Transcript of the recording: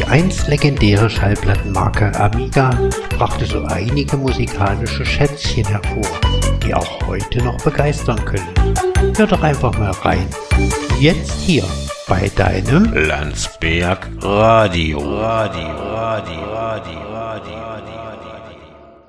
Die einst legendäre Schallplattenmarke Amiga brachte so einige musikalische Schätzchen hervor, die auch heute noch begeistern können. Hör doch einfach mal rein. Jetzt hier bei deinem Landsberg Radio.